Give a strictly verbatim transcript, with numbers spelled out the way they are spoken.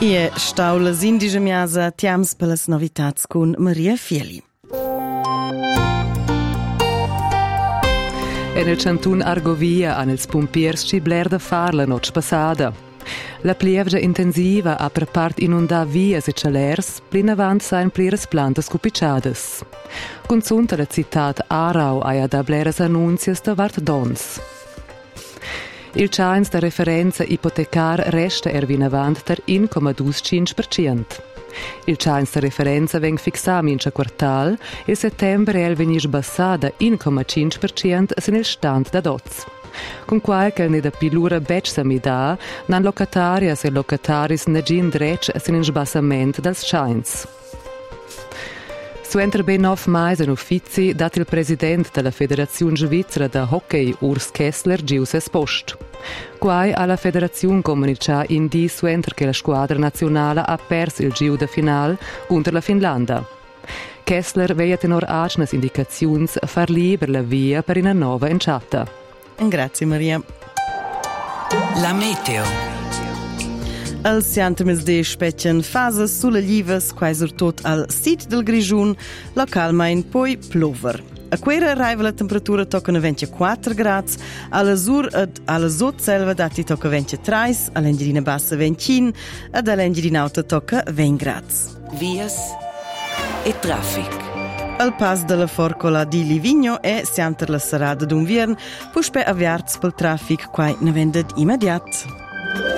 E staulas indische miasa tiams per las novitats con Maria Fieli. En il cantun Argovia han ils pumpiers schi bler da far la noc passada. La plievgia intensiva ha per part inundà vias e celers, plin avant sain pliras plantas cupicciadas. Consunta la citat Arau aia da bleras annunzias da vart dons. Il chance da referenza ipotecar resta ervinavant ter uno komma venticinque per cento. Il chance da referenza veng fixà mincha quartal e settembre el venisch bassada uno komma cinque per cento sin il stand da doz. Con qualche ne da pilura bec samida, nan locatarias e locataris negin drec sin in sbassament dals chance. Suenter ben nov mais en uffizi dat il president della Federazione Svizzera da Hockey Urs Kessler gius es post. Quai alla Federazione comunicà in di suenter che la squadra nazionale ha pers il giu da final contro la Finlanda. Kessler veia tenor acnas indicaziuns far liber la via per una nova enciata. Grazie Maria. La meteo. Al siantemes de spetchen fasas sulla livas, quaisur tot al sit del Grigiun, localmein poi plover. A quera arriva la temperatura tocca ventiquattro gradi, alla sur ed alla sot selva dati tocca ventitré, all'engirina bassa ventin ed all'engirina alta tocca venti gradi. Vias e traffic. Al pas della forcola di Livigno e sianter la serada d'un viern, puspe aviarts pel traffic quai ne vendet immediat.